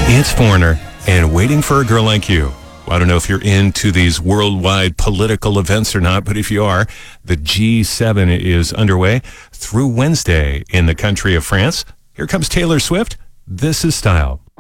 It's Foreigner and Waiting for a Girl Like You. Well, I don't know if you're into these worldwide political events or not, but if you are, the G7 is underway through Wednesday in the country of France. Here comes Taylor Swift. This is Style.